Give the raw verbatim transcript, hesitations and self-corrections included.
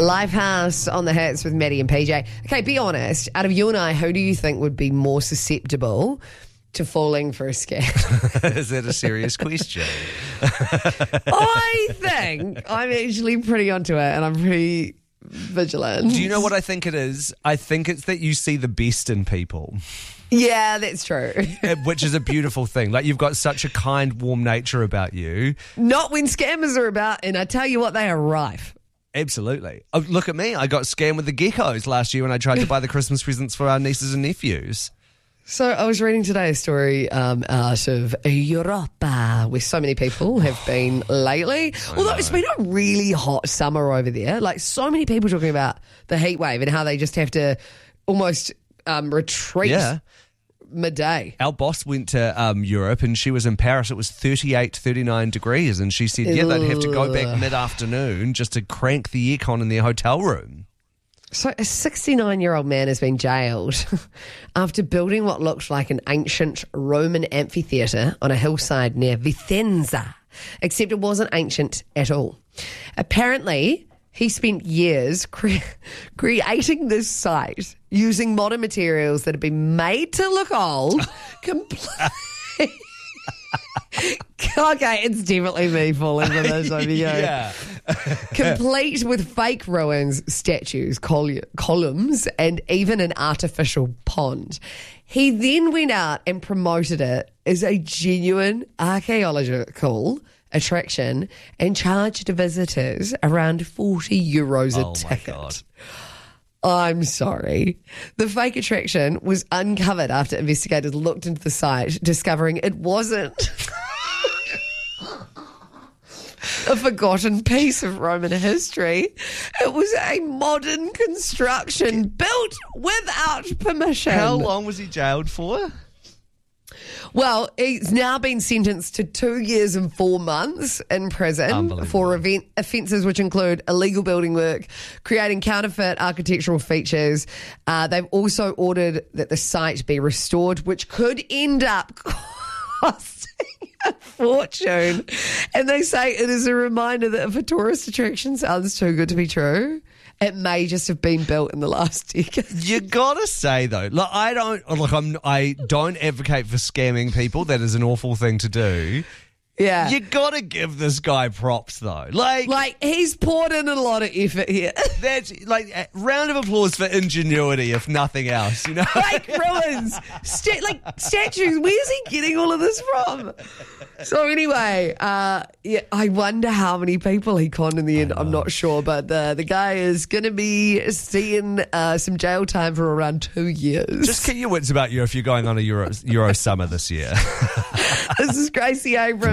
Lifehouse on the hits with Maddie and P J. Okay, be honest. Out of you and I, who do you think would be more susceptible to falling for a scam? Is that a serious question? I think I'm actually pretty onto it, and I'm pretty vigilant. Do you know what I think it is? I think it's that you see the best in people. Yeah, that's true. Which is a beautiful thing. Like, you've got such a kind, warm nature about you. Not when scammers are about, and I tell you what, they are rife. Absolutely. Oh, look at me. I got scammed with the geckos last year when I tried to buy the Christmas presents for our nieces and nephews. So I was reading today a story um, out of Europa, where so many people have been lately. I Although know. it's been a really hot summer over there. Like, so many people talking about the heat wave and how they just have to almost um, retreat Yeah. midday. Our boss went to um, Europe and she was in Paris. It was thirty-eight, thirty-nine degrees. And she said, yeah, they'd have to go back mid-afternoon just to crank the aircon in their hotel room. So a sixty-nine-year-old man has been jailed after building what looked like an ancient Roman amphitheatre on a hillside near Vicenza, except it wasn't ancient at all. Apparently, he spent years cre- creating this site using modern materials that had been made to look old. Complete. Okay, it's definitely me falling for this over here. Yeah. Complete with fake ruins, statues, col- columns, and even an artificial pond. He then went out and promoted it as a genuine archaeological attraction and charged visitors around forty euros a Oh, my ticket. God. I'm sorry. The fake attraction was uncovered after investigators looked into the site, discovering it wasn't a forgotten piece of Roman history. It was a modern construction built without permission. How long was he jailed for? Well, he's now been sentenced to two years and four months in prison Unbelievable. for event, offences which include illegal building work, creating counterfeit architectural features. Uh, they've also ordered that the site be restored, which could end up costing a fortune. And they say it is a reminder that if a tourist attraction sounds too good to be true, it may just have been built in the last decade. You gotta say though, like I don't, like I'm, I don't advocate for scamming people. That is an awful thing to do. Yeah. You gotta give this guy props though. Like, Like, he's poured in a lot of effort here. that's like a round of applause for ingenuity, if nothing else. You know, Fake ruins, Sta- like statues. Where's he getting all of this from? So anyway, uh, yeah, I wonder how many people he conned in the end. I'm not sure, but the the guy is going to be seeing uh, some jail time for around two years. just keep your wits about you if you're going on a Euro Euro summer this year. This is Gracie Abrams.